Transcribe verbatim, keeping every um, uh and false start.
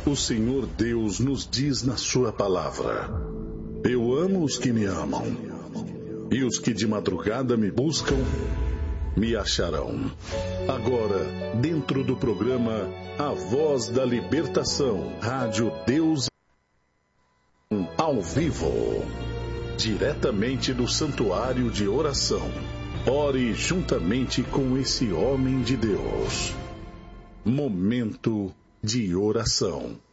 O Senhor Deus nos diz na sua palavra: eu amo os que me amam, e os que de madrugada me buscam, me acharão. Agora, dentro do programa A Voz da Libertação, Rádio Deus ao vivo, diretamente do Santuário de Oração. Ore juntamente com esse homem de Deus. Momento de oração.